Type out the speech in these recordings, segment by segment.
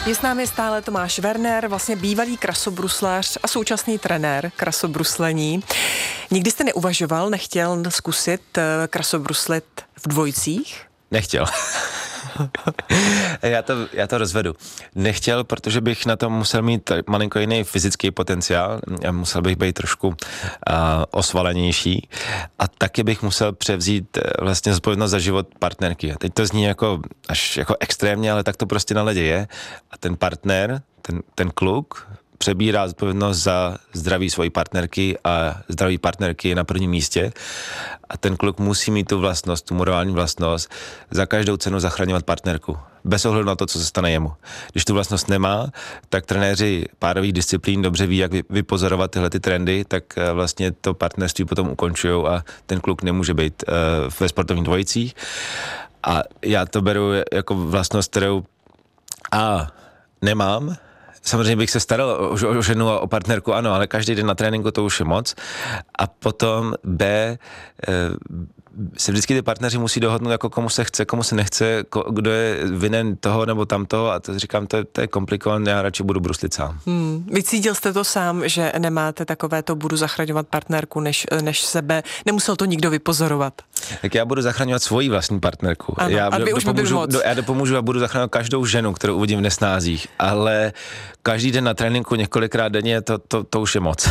Je s námi stále Tomáš Werner, vlastně bývalý krasobruslař a současný trenér krasobruslení. Nikdy jste neuvažoval, nechtěl zkusit krasobruslit v dvojicích? Nechtěl. Já to rozvedu. Nechtěl, protože bych na to musel mít malinko jiný fyzický potenciál. Musel bych být trošku osvalenější a taky bych musel převzít vlastně zodpovědnost za život partnerky. A teď to zní až jako extrémně, ale tak to prostě na ledě je. A ten partner, ten kluk přebírá zodpovědnost za zdraví svojí partnerky a zdraví partnerky je na prvním místě. A ten kluk musí mít tu vlastnost, tu morální vlastnost, za každou cenu zachraňovat partnerku. Bez ohledu na to, co se stane jemu. Když tu vlastnost nemá, tak trenéři párových disciplín dobře ví, jak vypozorovat tyhle ty trendy, tak vlastně to partnerství potom ukončujou a ten kluk nemůže být ve sportovních dvojicích. A já to beru jako vlastnost, kterou nemám. Samozřejmě bych se staral o ženu a o partnerku, ano, ale každý den na tréninku to už je moc. A potom se vždycky ty partneři musí dohodnout, jako komu se chce, komu se nechce, kdo je vinen toho nebo tamtoho a to říkám, to je komplikované, já radši budu bruslit sám. Vycítil jste to sám, že nemáte takové to budu zachraňovat partnerku než sebe, nemusel to nikdo vypozorovat? Tak já budu zachraňovat svoji vlastní partnerku. Ano, já dopomůžu a budu zachraňovat každou ženu, kterou uvidím v nesnázích, ale každý den na tréninku několikrát denně, to už je moc.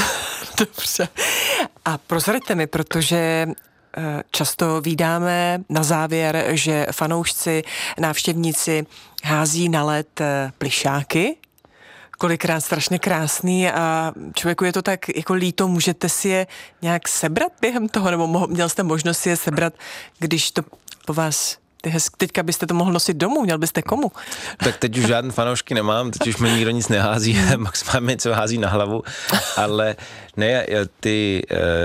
Dobře. A prozraďte mi, protože často vídáme na závěr, že fanoušci, návštěvníci hází na led plyšáky, kolikrát strašně krásný a člověku je to tak jako líto, můžete si je nějak sebrat během toho, nebo měl jste možnost si je sebrat, když to po vás teďka byste to mohl nosit domů, měl byste komu? Tak teď už žádné fanoušky nemám, teď už mi nikdo nic nehází, maximálně co hází na hlavu, ale ne, ty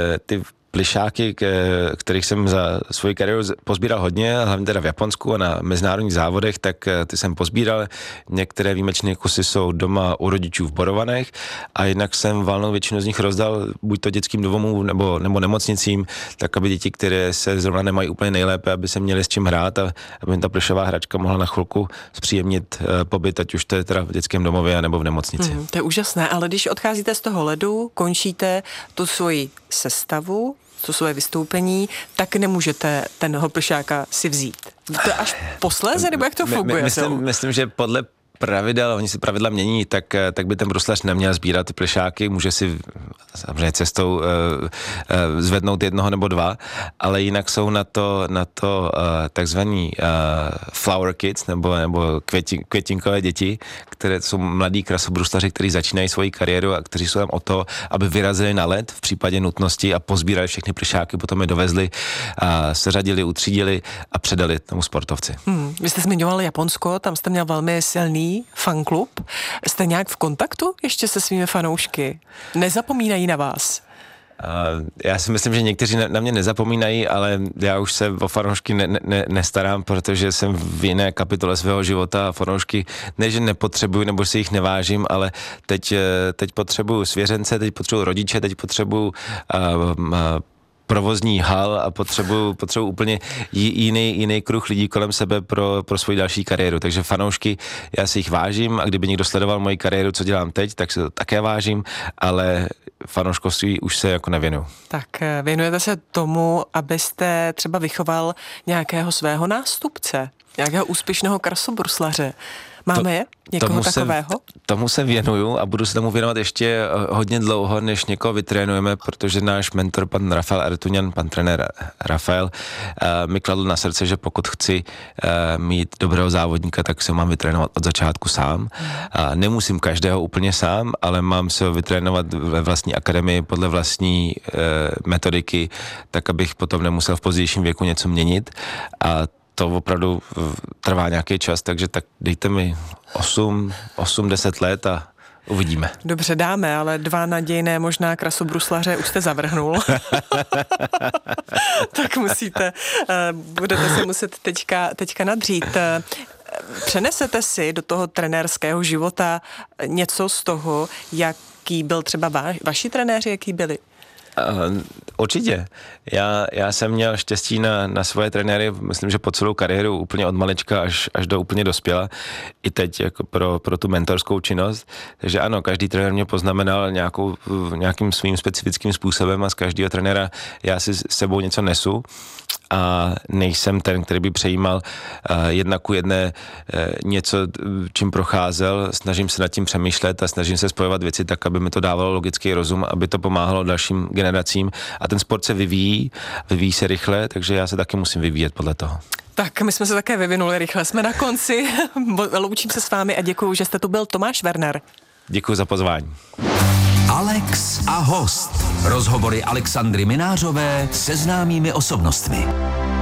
plyšáky, kterých jsem za svoji kariéru pozbíral hodně, hlavně teda v Japonsku a na mezinárodních závodech, tak ty jsem pozbíral. Některé výjimečné kusy jsou doma u rodičů v Borovanech a jednak jsem valnou většinu z nich rozdal buď to dětským domovům nebo nemocnicím, tak aby děti, které se zrovna nemají úplně nejlépe, aby se měly s čím hrát a aby jim ta plyšová hračka mohla na chvilku zpříjemnit pobyt, ať už to je teda v dětském domově nebo v nemocnici. To je úžasné, ale když odcházíte z toho ledu, končíte tu svoji sestavu, to svoje vystoupení, tak nemůžete ten plyšáka si vzít. To je až posléze, nebo jak to funguje? Myslím, že podle pravidel, oni si pravidla mění, tak by ten bruslař neměl sbírat ty plyšáky, může si samozřejmě cestou zvednout jednoho nebo dva, ale jinak jsou na to takzvaný flower kids, nebo květinkové děti, které jsou mladí krasobruslaři, kteří začínají svoji kariéru a kteří jsou tam o to, aby vyrazili na led v případě nutnosti a pozbírali všechny plyšáky, potom je dovezli, seřadili, utřídili a předali tomu sportovci. Vy jste zmiňoval Japonsko, tam jste měl velmi silný fanklub. Jste nějak v kontaktu ještě se svými fanoušky? Nezapomínají na vás? Já si myslím, že někteří na mě nezapomínají, ale já už se o fanoušky nestarám, protože jsem v jiné kapitole svého života a fanoušky ne, že nepotřebuju, nebo si jich nevážím, ale teď potřebuju svěřence, teď potřebuju rodiče, teď potřebuju provozní hal a potřebuju úplně jiný kruh lidí kolem sebe pro svoji další kariéru. Takže fanoušky, já si jich vážím a kdyby někdo sledoval moji kariéru, co dělám teď, tak se to také vážím, ale fanouškovství už se jako nevěnuju. Tak věnujete se tomu, abyste třeba vychoval nějakého svého nástupce, nějakého úspěšného krasobruslaře. Máme je? Někoho takového? Tomu se věnuju a budu se tomu věnovat ještě hodně dlouho, než někoho vytrénujeme, protože náš mentor, pan Rafael Ertuňan, pan trenér Rafael, mi kladl na srdce, že pokud chci mít dobrého závodníka, tak se mám vytrénovat od začátku sám. Nemusím každého úplně sám, ale mám se ho vytrénovat ve vlastní akademii podle vlastní metodiky, tak abych potom nemusel v pozdějším věku něco měnit. A to opravdu trvá nějaký čas, takže tak dejte mi 8-10 let a uvidíme. Dobře, dáme, ale 2 nadějné možná krasobruslaře už jste zavrhnul. Tak budete se muset teďka nadřít. Přenesete si do toho trenérského života něco z toho, jaký byl třeba vaši trenéři, jaký byli? Určitě. Já jsem měl štěstí na svoje trenéry, myslím, že po celou kariéru, úplně od malička až do úplně dospěla, i teď jako pro tu mentorskou činnost. Takže ano, každý trenér mě poznamenal nějakým svým specifickým způsobem a z každého trenéra já si s sebou něco nesu a nejsem ten, který by přejímal jedna ku jedné něco, čím procházel, snažím se nad tím přemýšlet a snažím se spojovat věci tak, aby mi to dávalo logický rozum, aby to pomáhalo dalším generacím a ten sport se vyvíjí se rychle, takže já se taky musím vyvíjet podle toho. Tak my jsme se také vyvinuli rychle, jsme na konci, loučím se s vámi a děkuju, že jste tu byl. Tomáš Werner. Děkuji za pozvání. Alex a host. Rozhovory Alexandry Minářové se známými osobnostmi.